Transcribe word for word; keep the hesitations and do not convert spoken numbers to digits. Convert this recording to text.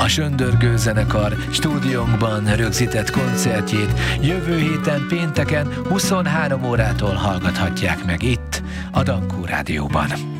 A Söndörgő zenekar stúdiónkban rögzített koncertjét jövő héten pénteken huszonhárom órától hallgathatják meg itt, a Dankó Rádióban.